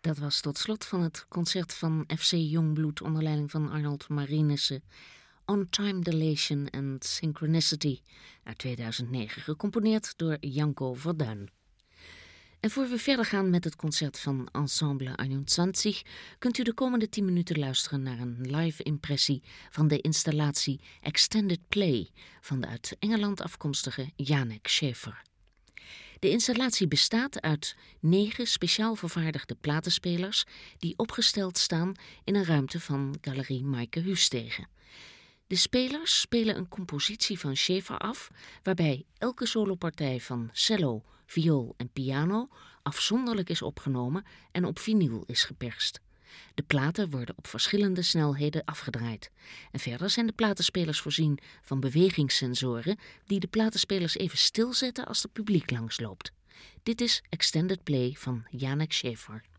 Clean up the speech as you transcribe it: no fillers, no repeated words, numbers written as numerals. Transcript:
Dat was tot slot van het concert van FC Jongbloed onder leiding van Arnold Marinissen. On Time Dilation and Synchronicity uit 2009, gecomponeerd door Janko Verduin. En voor we verder gaan met het concert van Ensemble 21, kunt u de komende 10 minuten luisteren naar een live impressie van de installatie Extended Play van de uit Engeland afkomstige Janek Schäfer. De installatie bestaat uit 9 speciaal vervaardigde platenspelers die opgesteld staan in een ruimte van Galerie Maaike Huustegen. De spelers spelen een compositie van Schäfer af, waarbij elke solopartij van cello, viool en piano afzonderlijk is opgenomen en op vinyl is geperst. De platen worden op verschillende snelheden afgedraaid. En verder zijn de platenspelers voorzien van bewegingssensoren die de platenspelers even stilzetten als het publiek langsloopt. Dit is Extended Play van Janek Schäfer.